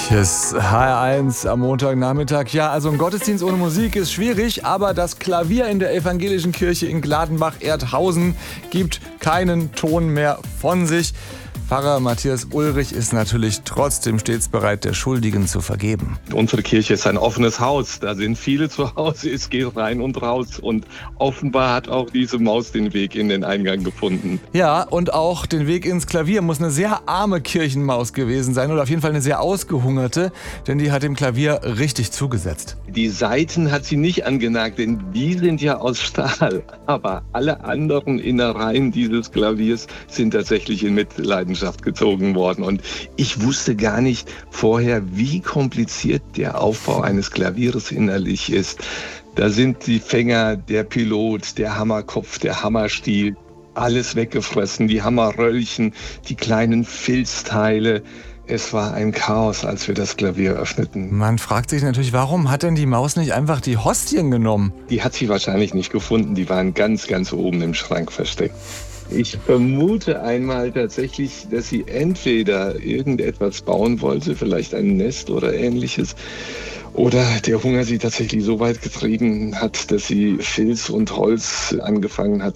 Hier ist HR1 am Montagnachmittag. Ja, also ein Gottesdienst ohne Musik ist schwierig, aber das Klavier in der evangelischen Kirche in Gladenbach-Erdhausen gibt keinen Ton mehr von sich. Pfarrer Matthias Ulrich ist natürlich trotzdem stets bereit, der Schuldigen zu vergeben. Unsere Kirche ist ein offenes Haus. Da sind viele zu Hause. Es geht rein und raus. Und offenbar hat auch diese Maus den Weg in den Eingang gefunden. Ja, und auch den Weg ins Klavier muss eine sehr arme Kirchenmaus gewesen sein oder auf jeden Fall eine sehr ausgehungerte, denn die hat dem Klavier richtig zugesetzt. Die Saiten hat sie nicht angenagt, denn die sind ja aus Stahl. Aber alle anderen Innereien dieses Klaviers sind tatsächlich in Mitleidenschaft gezogen worden. Und ich wusste gar nicht vorher, wie kompliziert der Aufbau eines Klavieres innerlich ist. Da sind die Fänger, der Pilot, der Hammerkopf, der Hammerstiel, alles weggefressen, die Hammerröllchen, die kleinen Filzteile. Es war ein Chaos, als wir das Klavier öffneten. Man fragt sich natürlich, warum hat denn die Maus nicht einfach die Hostien genommen? Die hat sie wahrscheinlich nicht gefunden, die waren ganz, ganz oben im Schrank versteckt. Ich vermute einmal tatsächlich, dass sie entweder irgendetwas bauen wollte, vielleicht ein Nest oder ähnliches, oder der Hunger sie tatsächlich so weit getrieben hat, dass sie Filz und Holz angefangen hat